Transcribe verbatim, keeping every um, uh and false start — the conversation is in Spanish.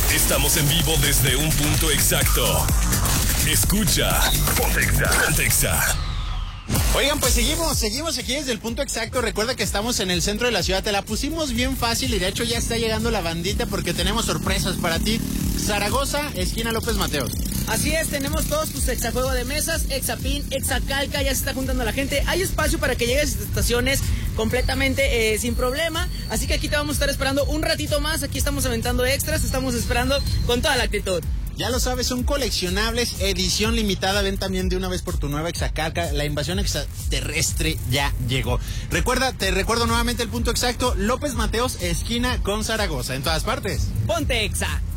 Estamos en vivo desde un punto exacto. Escucha. Ponte Exa. Ponte Exa. Oigan, pues seguimos, seguimos aquí desde el punto exacto. Recuerda que estamos en el centro de la ciudad. Te la pusimos bien fácil y de hecho ya está llegando la bandita porque tenemos sorpresas para ti. Zaragoza, esquina López Mateos. Así es, tenemos todos tus exajuego de mesas, exapin, exacalca, ya se está juntando la gente. Hay espacio para que llegues a tus estaciones completamente eh, sin problema. Así que aquí te vamos a estar esperando un ratito más. Aquí estamos aventando extras, estamos esperando con toda la actitud. Ya lo sabes, son coleccionables, edición limitada. Ven también de una vez por tu nueva exacalca. La invasión extraterrestre ya llegó. Recuerda, te recuerdo nuevamente el punto exacto. López Mateos, esquina con Zaragoza. En todas partes. Ponte Exa.